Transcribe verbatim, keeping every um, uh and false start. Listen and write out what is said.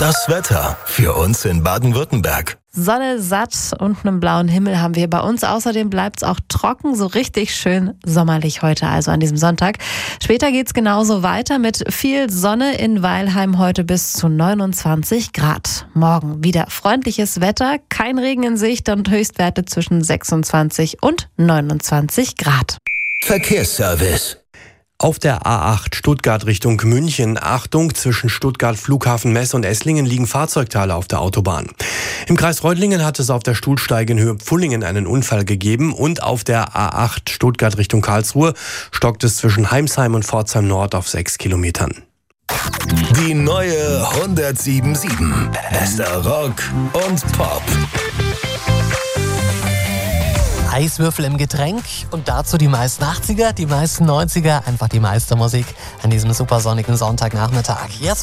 Das Wetter für uns in Baden-Württemberg. Sonne satt und einen blauen Himmel haben wir bei uns. Außerdem bleibt es auch trocken, so richtig schön sommerlich heute, also an diesem Sonntag. Später geht es genauso weiter mit viel Sonne in Weilheim heute bis zu neunundzwanzig Grad. Morgen wieder freundliches Wetter, kein Regen in Sicht und Höchstwerte zwischen sechsundzwanzig und neunundzwanzig Grad. Verkehrsservice. Auf der A acht Stuttgart Richtung München. Achtung, zwischen Stuttgart Flughafen Messe und Esslingen liegen Fahrzeugteile auf der Autobahn. Im Kreis Reutlingen hat es auf der Stuhlsteige in Höhe Pfullingen einen Unfall gegeben und auf der A acht Stuttgart Richtung Karlsruhe stockt es zwischen Heimsheim und Pforzheim Nord auf sechs Kilometern. Die neue hundertsieben Komma sieben. Bester Rock und Pop. Eiswürfel im Getränk und dazu die meisten achtziger, die meisten neunziger, einfach die meiste Musik an diesem super sonnigen Sonntagnachmittag. Jetzt